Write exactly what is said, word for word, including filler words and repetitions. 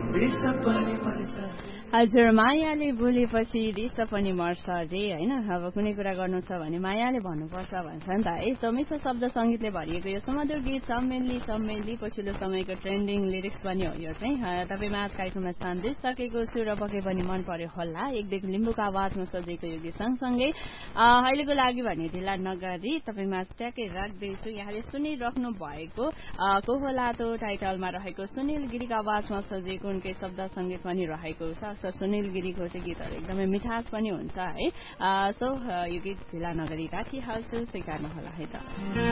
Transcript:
हजुर मायाले बोलेपछि रिस पनि मर्छ रे हैन अब कुनै कुरा गर्नु छ भने मायाले भन्नुपर्छ भन्छ नि त है सो मिठो शब्द संगीतले भरिएको यो सुमधुर गीत सम्मेलनी सम्मेलनी पछिल्लो समयको ट्रेन्डिङ लिरिक्स पनि हो यो चाहिँ तपाईमा कार्यक्रममा स्थान दिइसकेको छु र पक्कै पनि मन पर्यो होला एकदेखि लिम्बुको आवाजमा सजेको यो गीत सँगसँगै अहिलेको लागि भने ढिला नगरी तपाईमा ट्याकै राख्दैछु यहाँले सुनिराख्नु भएको को होला त टाइटलमा रहेको सुनिल गिरीको आवाजमा सजिएको उनकै शब्द संगीत पनि रहेको छ सो सुनिल गिरीको चाहिँ गीतहरू एकदमै मिठास पनि हुन्छ है सो यो गीत ढिला नगरी राखिहाल्छु स्वीकार्नु होला है त